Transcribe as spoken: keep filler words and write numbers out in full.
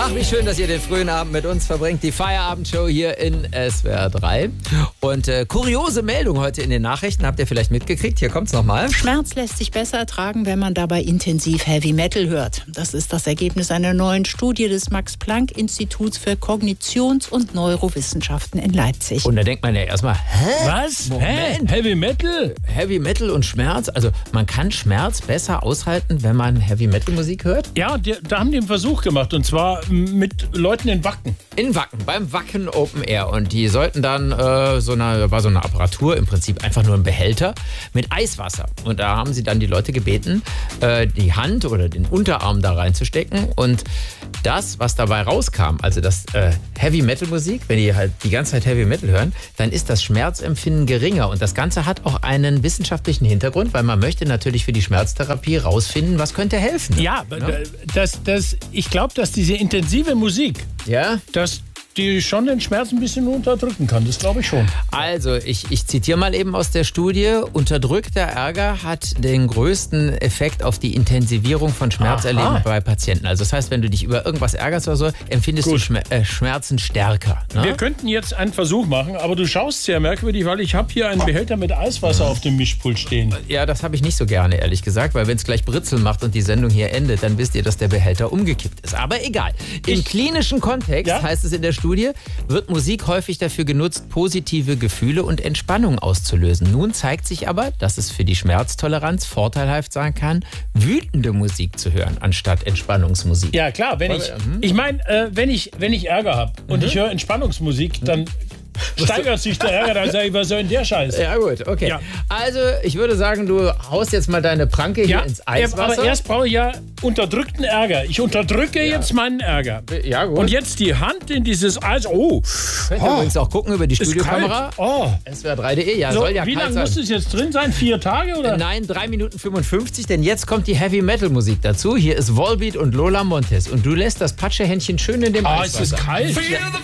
Ach, wie schön, dass ihr den frühen Abend mit uns verbringt. Die Feierabendshow hier in S W R drei. Und äh, kuriose Meldung heute in den Nachrichten. Habt ihr vielleicht mitgekriegt? Hier kommt's nochmal. Schmerz lässt sich besser ertragen, wenn man dabei intensiv Heavy Metal hört. Das ist das Ergebnis einer neuen Studie des Max-Planck-Instituts für Kognitions- und Neurowissenschaften in Leipzig. Und da denkt man ja erstmal, hä? Was? Moment. Hä? Heavy Metal? Heavy Metal und Schmerz? Also man kann Schmerz besser aushalten, wenn man Heavy Metal Musik hört? Ja, die, da haben die einen Versuch gemacht und zwar mit Leuten in Wacken. In Wacken, beim Wacken Open Air. Und die sollten dann, äh, so eine, war so eine Apparatur, im Prinzip einfach nur ein Behälter mit Eiswasser. Und da haben sie dann die Leute gebeten, äh, die Hand oder den Unterarm da reinzustecken. Und das, was dabei rauskam, also das äh, Heavy Metal Musik, wenn die halt die ganze Zeit Heavy Metal hören, dann ist das Schmerzempfinden geringer. Und das Ganze hat auch einen wissenschaftlichen Hintergrund, weil man möchte natürlich für die Schmerztherapie rausfinden, was könnte helfen. Ja, ja? Das, das, ich glaube, dass diese intensive Musik, ja? dass die schon den Schmerz ein bisschen unterdrücken kann. Das glaube ich schon. Also, ich, ich zitiere mal eben aus der Studie. Unterdrückter Ärger hat den größten Effekt auf die Intensivierung von Schmerzerleben Aha. bei Patienten. Also das heißt, wenn du dich über irgendwas ärgerst oder so, empfindest Gut. du Schmer- äh, Schmerzen stärker. Ne? Wir könnten jetzt einen Versuch machen, aber du schaust sehr merkwürdig, weil ich habe hier einen Behälter mit Eiswasser auf dem Mischpult stehen. Ja, das habe ich nicht so gerne, ehrlich gesagt, weil wenn es gleich Britzeln macht und die Sendung hier endet, dann wisst ihr, dass der Behälter umgekippt ist. Aber egal. Im ich, klinischen Kontext, ja? heißt es in der Studie, Studie wird Musik häufig dafür genutzt, positive Gefühle und Entspannung auszulösen. Nun zeigt sich aber, dass es für die Schmerztoleranz vorteilhaft sein kann, wütende Musik zu hören, anstatt Entspannungsmusik. Ja klar, wenn ich, ich meine, äh, wenn ich, wenn ich Ärger habe und mhm. ich höre Entspannungsmusik, dann steigert sich der Ärger, dann sage ich, was soll denn der Scheiß? Ja gut, okay. Ja. Also ich würde sagen, du haust jetzt mal deine Pranke ja, hier ins Eiswasser. Aber erst brauche ich ja unterdrückten Ärger. Ich unterdrücke ja. jetzt meinen Ärger. Ja gut. Und jetzt die Hand in dieses Eis. Oh. Könnt ihr oh. übrigens auch gucken über die Studiokamera. Oh. S W R drei punkt de. Ja, so, soll ja wie lange muss es jetzt drin sein? Vier Tage oder? Nein, drei Minuten fünfundfünfzig, denn jetzt kommt die Heavy Metal Musik dazu. Hier ist Volbeat und Lola Montez. Und du lässt das Patschehändchen schön in dem ah, Eiswasser. Ah, ist es kalt?